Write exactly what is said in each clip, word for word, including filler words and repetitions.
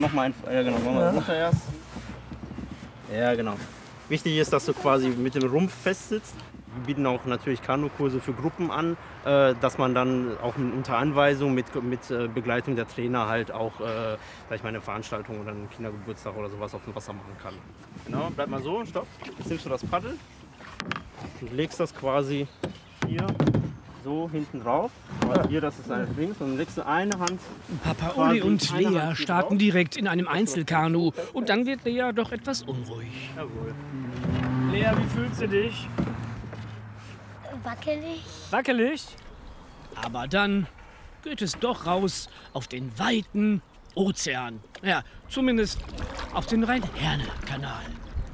Mach mal ein, ja genau, mach mal ja. runter erst. Ja genau. Wichtig ist, dass du quasi mit dem Rumpf fest sitzt. Wir bieten auch natürlich Kanukurse für Gruppen an, äh, dass man dann auch unter Anweisung mit, mit äh, Begleitung der Trainer halt auch, äh, sag ich mal, eine Veranstaltung oder einen Kindergeburtstag oder sowas auf dem Wasser machen kann. Genau, bleib mal so, stopp. Jetzt nimmst du das Paddel und legst das quasi hier so hinten drauf. Ja. Hier, das ist eine links und dann legst du eine Hand. Papa Uli und Lea starten direkt in einem Einzelkanu und dann wird Lea doch etwas unruhig. Jawohl. Lea, wie fühlst du dich? Wackelig. Wackelig? Aber dann geht es doch raus auf den weiten Ozean. Ja, zumindest auf den Rhein-Herne-Kanal.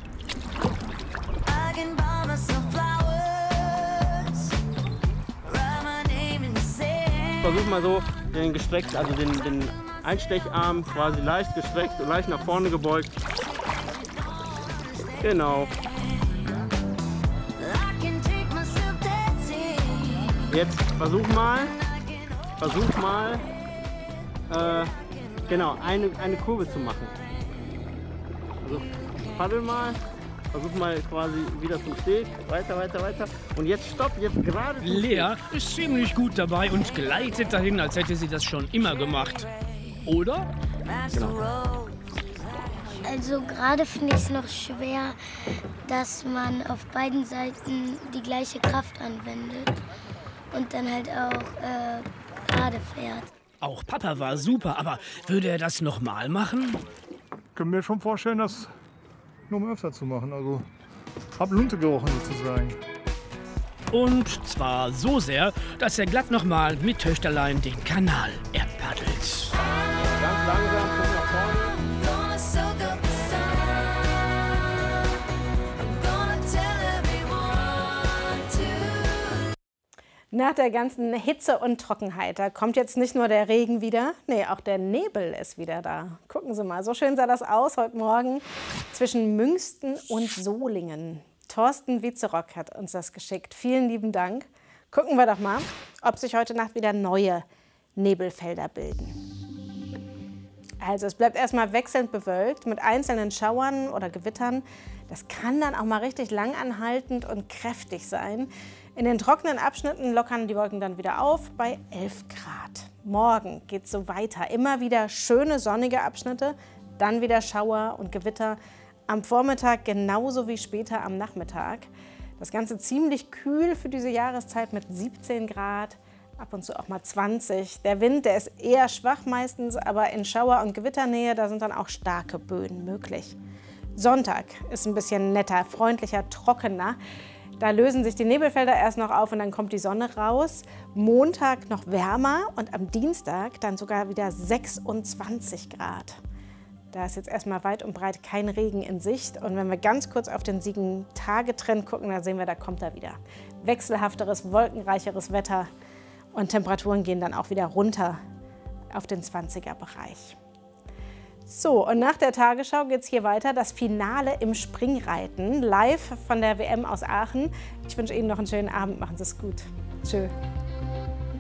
Versuch mal so den gestreckt, also den, den Einstecharm quasi leicht gestreckt und leicht nach vorne gebeugt. Genau. Jetzt versuch mal, versuch mal, äh, genau, eine, eine Kurve zu machen. Also paddel mal, versuch mal quasi wieder zum Steg, weiter, weiter, weiter. Und jetzt stopp, jetzt gerade. Lea ist ziemlich gut dabei und gleitet dahin, als hätte sie das schon immer gemacht. Oder? Genau. Also gerade finde ich es noch schwer, dass man auf beiden Seiten die gleiche Kraft anwendet. Und dann halt auch äh, gerade fährt. Auch Papa war super, aber würde er das nochmal machen? Ich kann mir schon vorstellen, das noch mal öfter zu machen. Also, hab Lunte gerochen sozusagen. Und zwar so sehr, dass er glatt nochmal mit Töchterlein den Kanal erpaddelt. Ganz langsam, guck nach vorne. Nach der ganzen Hitze und Trockenheit, da kommt jetzt nicht nur der Regen wieder, nee, auch der Nebel ist wieder da. Gucken Sie mal, so schön sah das aus heute Morgen zwischen Münsten und Solingen. Thorsten Wiezerock hat uns das geschickt. Vielen lieben Dank. Gucken wir doch mal, ob sich heute Nacht wieder neue Nebelfelder bilden. Also es bleibt erstmal wechselnd bewölkt mit einzelnen Schauern oder Gewittern. Das kann dann auch mal richtig langanhaltend und kräftig sein. In den trockenen Abschnitten lockern die Wolken dann wieder auf bei elf Grad. Morgen geht es so weiter. Immer wieder schöne sonnige Abschnitte, dann wieder Schauer und Gewitter. Am Vormittag genauso wie später am Nachmittag. Das Ganze ziemlich kühl für diese Jahreszeit mit siebzehn Grad, ab und zu auch mal zwanzig. Der Wind, der ist eher schwach meistens, aber in Schauer- und Gewitternähe, da sind dann auch starke Böen möglich. Sonntag ist ein bisschen netter, freundlicher, trockener. Da lösen sich die Nebelfelder erst noch auf und dann kommt die Sonne raus. Montag noch wärmer und am Dienstag dann sogar wieder sechsundzwanzig Grad. Da ist jetzt erstmal weit und breit kein Regen in Sicht. Und wenn wir ganz kurz auf den Sieben-Tage-Trend gucken, da sehen wir, da kommt er wieder. Wechselhafteres, wolkenreicheres Wetter und Temperaturen gehen dann auch wieder runter auf den zwanziger-Bereich. So, und nach der Tagesschau geht es hier weiter. Das Finale im Springreiten, live von der W M aus Aachen. Ich wünsche Ihnen noch einen schönen Abend. Machen Sie es gut. Tschö.